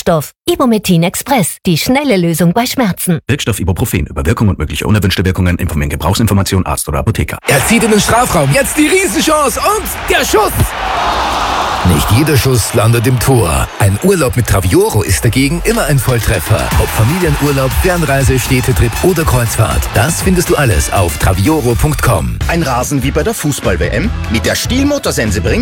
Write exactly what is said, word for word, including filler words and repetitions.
Wirkstoff. Ibumetin Express, die schnelle Lösung bei Schmerzen. Wirkstoff Ibuprofen. Über Wirkung und mögliche unerwünschte Wirkungen informieren Gebrauchsinformation Arzt oder Apotheker. Er zieht in den Strafraum. Jetzt die Riesenchance. Und der Schuss. Nicht jeder Schuss landet im Tor. Ein Urlaub mit Travioro ist dagegen immer ein Volltreffer. Ob Familienurlaub, Fernreise, Städtetrip oder Kreuzfahrt. Das findest du alles auf travioro punkt com. Ein Rasen wie bei der Fußball-W M? Mit der Stihl-Motorsense bringt